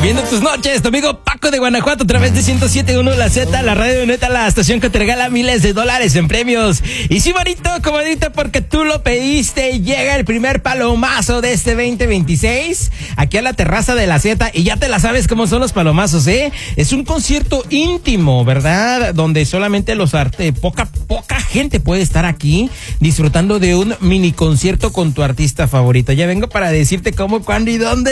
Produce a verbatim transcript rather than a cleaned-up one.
Moviendo tus noches, tu amigo Paco de Guanajuato a través de ciento siete punto uno La Z, la radio neta, la estación que te regala miles de dólares en premios. Y sí, bonito, comodito, porque tú lo pediste. Llega el primer palomazo de este veinte veintiséis aquí a la terraza de la Z. Y ya te la sabes cómo son los palomazos, ¿eh? Es un concierto íntimo, ¿verdad? Donde solamente los arte, poca, poca gente puede estar aquí disfrutando de un mini concierto con tu artista favorito. Ya vengo para decirte cómo, cuándo y dónde.